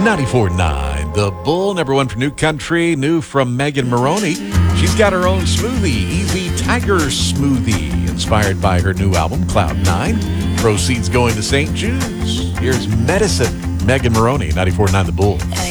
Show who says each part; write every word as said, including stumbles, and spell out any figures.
Speaker 1: ninety-four point nine The Bull, number one for New Country, new from Megan Moroney. She's got her own smoothie, Easy Tiger Smoothie, inspired by her new album, Cloud Nine. Proceeds going to Saint Jude's. Here's Medicine, Megan Moroney, ninety-four point nine The Bull.